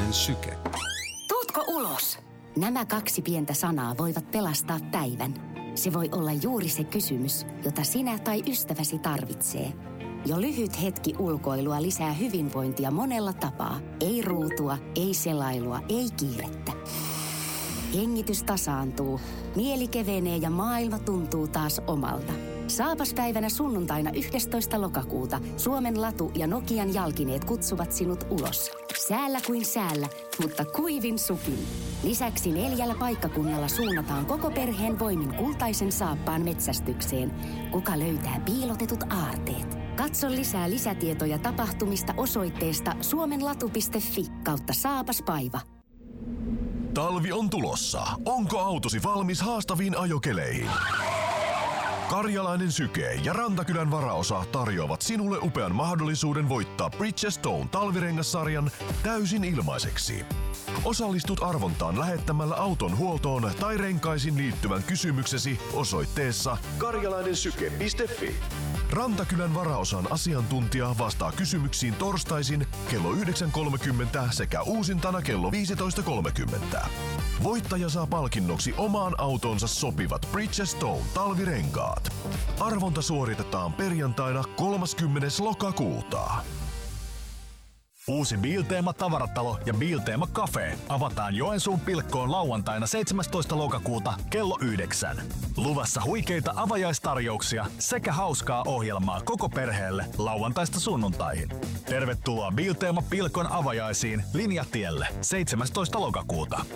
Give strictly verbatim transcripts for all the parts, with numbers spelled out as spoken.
Karjalainen syke. Tuutko ulos? Nämä kaksi pientä sanaa voivat pelastaa päivän. Se voi olla juuri se kysymys, jota sinä tai ystäväsi tarvitsee. Jo lyhyt hetki ulkoilua lisää hyvinvointia monella tapaa. Ei ruutua, ei selailua, ei kiirettä. Hengitys tasaantuu, mieli kevenee ja maailma tuntuu taas omalta. Saapaspäivänä sunnuntaina yhdestoista lokakuuta Suomen Latu ja Nokian Jalkineet kutsuvat sinut ulos. Säällä kuin säällä, mutta kuivin sukin. Lisäksi neljällä paikkakunnalla suunnataan koko perheen voimin kultaisen saappaan metsästykseen. Kuka löytää piilotetut aarteet? Katso lisää lisätietoja tapahtumista osoitteesta suomenlatu piste fi kautta saapaspaiva. Talvi on tulossa. Onko autosi valmis haastaviin ajokeleihin? Karjalainen syke ja Rantakylän varaosa tarjoavat sinulle upean mahdollisuuden voittaa Bridgestone talvirengassarjan täysin ilmaiseksi. Osallistut arvontaan lähettämällä auton huoltoon tai renkaisiin liittyvän kysymyksesi osoitteessa karjalainensyke piste fi. Rantakylän varaosan asiantuntija vastaa kysymyksiin torstaisin kello yhdeksän kolmekymmentä sekä uusintana kello viisitoista kolmekymmentä. Voittaja saa palkinnoksi omaan autonsa sopivat Bridgestone talvirenkaat. Arvonta suoritetaan perjantaina kolmaskymmenes lokakuuta. Uusi Bilteema tavaratalo ja Bilteema Cafe avataan Joensuun Pilkkoon lauantaina seitsemästoista lokakuuta kello yhdeksän. Luvassa huikeita avajaistarjouksia sekä hauskaa ohjelmaa koko perheelle lauantaista sunnuntaihin. Tervetuloa Bilteema Pilkon avajaisiin Linjatielle seitsemästoista lokakuuta.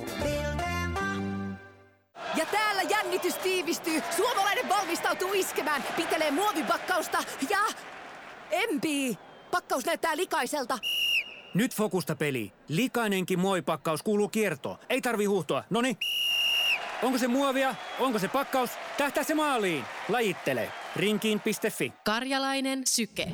Ja täällä jännitys tiivistyy. Suomalainen valmistautuu iskemään. Pitelee muovipakkausta ja empii. Pakkaus näyttää likaiselta. Nyt fokusta peli. Likainenkin muovipakkaus kuuluu kiertoon. Ei tarvi huuhtoa. Noni. Onko se muovia? Onko se pakkaus? Tähtää se maaliin. Lajittele. Rinkiin piste fi. Karjalainen syke.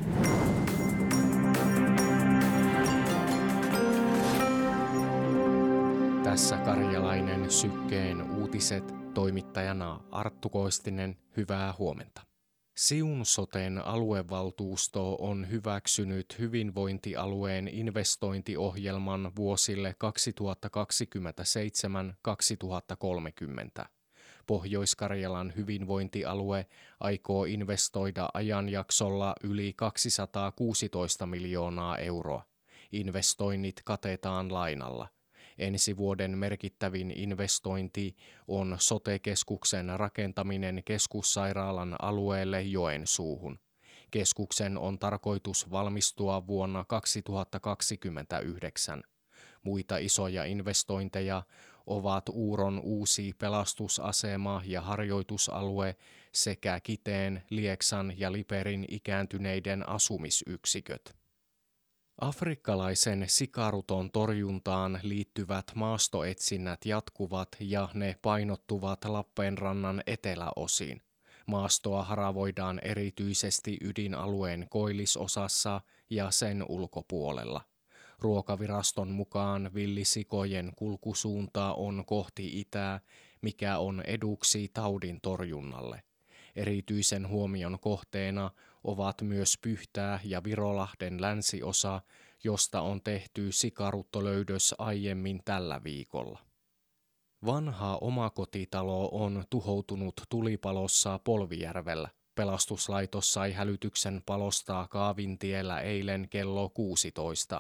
Tässä Karjalainen sykkeen uutiset, toimittajana Arttu Koistinen, hyvää huomenta. Siun soten aluevaltuusto on hyväksynyt hyvinvointialueen investointiohjelman vuosille kaksituhattakaksikymmentäseitsemän kaksituhattakolmekymmentä. Pohjois-Karjalan hyvinvointialue aikoo investoida ajanjaksolla yli kaksisataakuusitoista miljoonaa euroa. Investoinnit katetaan lainalla. Ensi vuoden merkittävin investointi on sote-keskuksen rakentaminen keskussairaalan alueelle Joensuuhun. Keskuksen on tarkoitus valmistua vuonna kaksituhattakaksikymmentäyhdeksän. Muita isoja investointeja ovat Uuron uusi pelastusasema ja harjoitusalue sekä Kiteen, Lieksan ja Liperin ikääntyneiden asumisyksiköt. Afrikkalaisen sikaruton torjuntaan liittyvät maastoetsinnät jatkuvat ja ne painottuvat Lappeenrannan eteläosiin. Maastoa haravoidaan erityisesti ydinalueen koillisosassa ja sen ulkopuolella. Ruokaviraston mukaan villisikojen kulkusuunta on kohti itää, mikä on eduksi taudin torjunnalle. Erityisen huomion kohteena ovat myös Pyhtää ja Virolahden länsiosa, josta on tehty sikaruttolöydös aiemmin tällä viikolla. Vanha omakotitalo on tuhoutunut tulipalossa Polvijärvellä. Pelastuslaitos sai hälytyksen palosta Kaavintiellä eilen kello kuusitoista.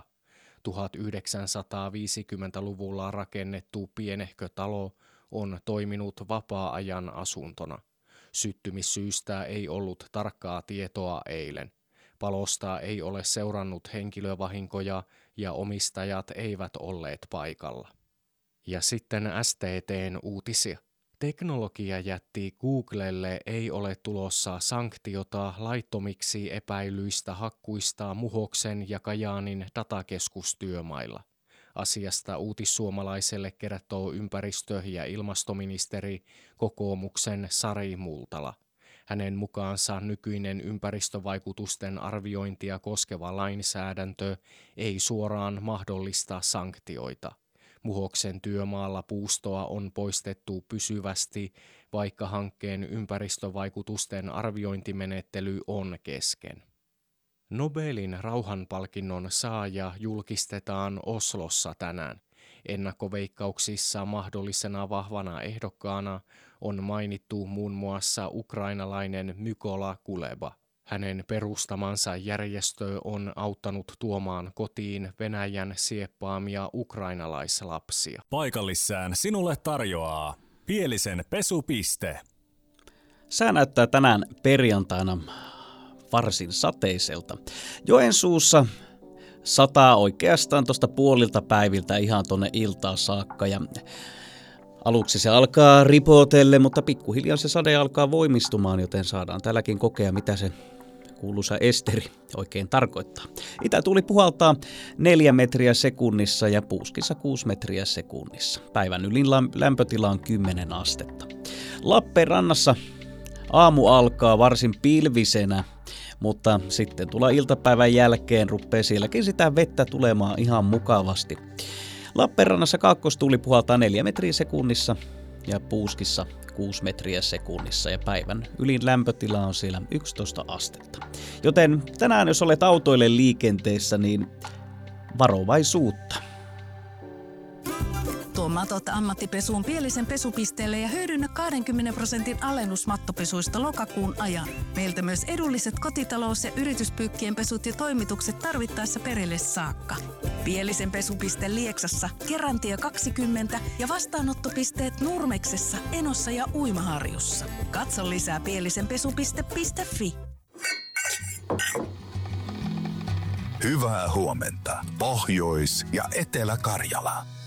tuhatyhdeksänsataaviisikymmentäluvulla rakennettu pienehkö talo on toiminut vapaa-ajan asuntona. Syttymissyystä ei ollut tarkkaa tietoa eilen. Palosta ei ole seurannut henkilövahinkoja ja omistajat eivät olleet paikalla. Ja sitten S T T:n uutisia. Teknologiajätti Googlelle ei ole tulossa sanktiota laittomiksi epäilyistä hakkuista Muhoksen ja Kajaanin datakeskustyömailla. Asiasta Uutissuomalaiselle kertoo ympäristö- ja ilmastoministeri kokoomuksen Sari Multala. Hänen mukaansa nykyinen ympäristövaikutusten arviointia koskeva lainsäädäntö ei suoraan mahdollista sanktioita. Muhoksen työmaalla puustoa on poistettu pysyvästi, vaikka hankkeen ympäristövaikutusten arviointimenettely on kesken. Nobelin rauhanpalkinnon saaja julkistetaan Oslossa tänään. Ennakkoveikkauksissa mahdollisena vahvana ehdokkaana on mainittu muun muassa ukrainalainen Mykola Kuleba. Hänen perustamansa järjestö on auttanut tuomaan kotiin Venäjän sieppaamia ukrainalaislapsia. Paikallissään sinulle tarjoaa Pielisen pesupiste. Sää näyttää tänään perjantaina varsin sateiselta. Joensuussa sataa oikeastaan tuosta puolilta päiviltä ihan tonne iltaan saakka ja aluksi se alkaa ripotelle, mutta pikkuhiljaa se sade alkaa voimistumaan, joten saadaan tälläkin kokea, mitä se kuuluisa esteri oikein tarkoittaa. Itätuuli puhaltaa neljä metriä sekunnissa ja puuskissa kuusi metriä sekunnissa. Päivän ylin lämpötila on kymmenen astetta. Lappeenrannassa aamu alkaa varsin pilvisenä, mutta sitten tulla iltapäivän jälkeen rupeaa sielläkin sitä vettä tulemaan ihan mukavasti. Lappeenrannassa kaakkostuuli puhaltaa neljä metriä sekunnissa ja puuskissa kuusi metriä sekunnissa ja päivän ylin lämpötila on siellä yksitoista astetta. Joten tänään jos olet autoille liikenteessä, niin varovaisuutta. Tuo matot ammattipesuun Pielisen pesupisteelle ja hyödynnä kaksikymmentä prosentin alennus mattopesuista lokakuun ajan. Meiltä myös edulliset kotitalous- ja yrityspyykkien pesut ja toimitukset tarvittaessa perille saakka. Pielisen pesupiste Lieksassa, Kerantie kaksikymmentä ja vastaanottopisteet Nurmeksessa, Enossa ja Uimaharjussa. Katso lisää pielisenpesupiste piste fi. Hyvää huomenta, Pohjois- ja Etelä-Karjala.